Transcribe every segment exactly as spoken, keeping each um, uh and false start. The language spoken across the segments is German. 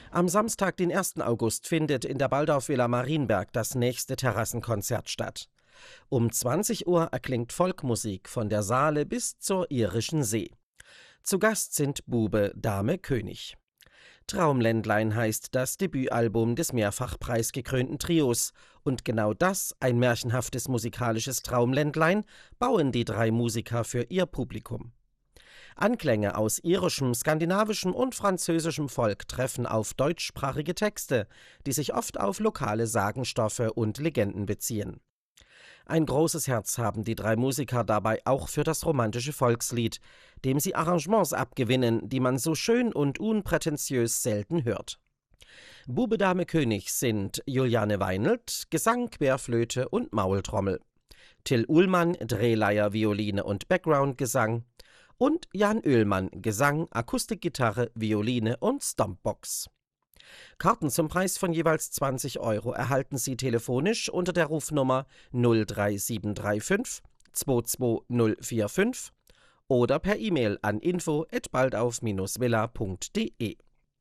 Am Samstag, den ersten August, findet in der Baldaufvilla Marienberg das nächste Terrassenkonzert statt. Um zwanzig Uhr erklingt Folkmusik von der Saale bis zur Irischen See. Zu Gast sind Bube, Dame, König. Traumländlein heißt das Debütalbum des mehrfach preisgekrönten Trios. Und genau das, ein märchenhaftes musikalisches Traumländlein, bauen die drei Musiker für ihr Publikum. Anklänge aus irischem, skandinavischem und französischem Volk treffen auf deutschsprachige Texte, die sich oft auf lokale Sagenstoffe und Legenden beziehen. Ein großes Herz haben die drei Musiker dabei auch für das romantische Volkslied, dem sie Arrangements abgewinnen, die man so schön und unprätentiös selten hört. Bube, Dame, König sind Juliane Weinelt, Gesang, Querflöte und Maultrommel, Till Uhlmann, Drehleier, Violine und Backgroundgesang und Jan Oehlmann, Gesang, Akustikgitarre, Violine und Stompbox. Karten zum Preis von jeweils zwanzig Euro erhalten Sie telefonisch unter der Rufnummer null drei sieben drei fünf zwei zwei null vier fünf oder per E-Mail an info at baldauf villa punkt de.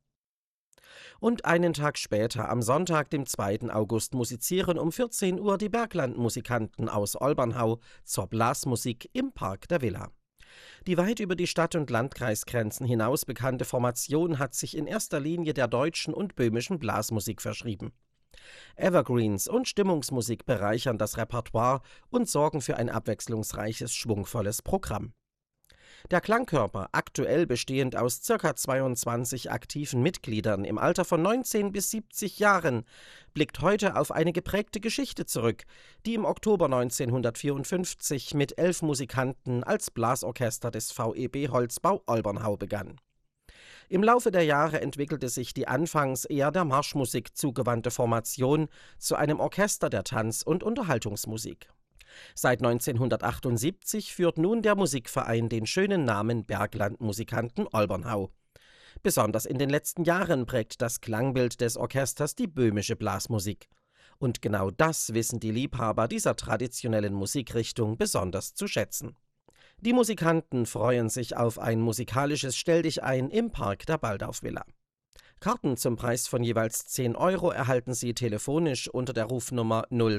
Und einen Tag später, am Sonntag, dem zweiten August, musizieren um vierzehn Uhr die Berglandmusikanten aus Olbernhau zur Blasmusik im Park der Villa. Die weit über die Stadt- und Landkreisgrenzen hinaus bekannte Formation hat sich in erster Linie der deutschen und böhmischen Blasmusik verschrieben. Evergreens und Stimmungsmusik bereichern das Repertoire und sorgen für ein abwechslungsreiches, schwungvolles Programm. Der Klangkörper, aktuell bestehend aus ca. zweiundzwanzig aktiven Mitgliedern im Alter von neunzehn bis siebzig Jahren, blickt heute auf eine geprägte Geschichte zurück, die im Oktober neunzehnhundertvierundfünfzig mit elf Musikanten als Blasorchester des V E B Holzbau Olbernhau begann. Im Laufe der Jahre entwickelte sich die anfangs eher der Marschmusik zugewandte Formation zu einem Orchester der Tanz- und Unterhaltungsmusik. Seit neunzehnhundertachtundsiebzig führt nun der Musikverein den schönen Namen Berglandmusikanten Olbernhau. Besonders in den letzten Jahren prägt das Klangbild des Orchesters die böhmische Blasmusik. Und genau das wissen die Liebhaber dieser traditionellen Musikrichtung besonders zu schätzen. Die Musikanten freuen sich auf ein musikalisches Stelldichein im Park der Baldaufvilla. Karten zum Preis von jeweils zehn Euro erhalten Sie telefonisch unter der Rufnummer null